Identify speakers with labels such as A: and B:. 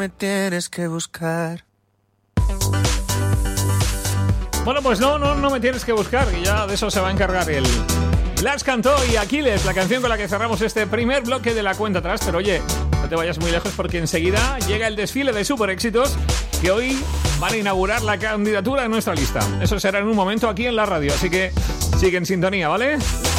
A: me tienes que buscar.
B: Bueno, pues no me tienes que buscar, y ya de eso se va a encargar él. Blas cantó y Aquiles, la canción con la que cerramos este primer bloque de la cuenta atrás. Pero oye, no te vayas muy lejos porque enseguida llega el desfile de super éxitos que hoy van a inaugurar la candidatura en nuestra lista. Eso será en un momento aquí en la radio, así que sigue en sintonía, ¿vale?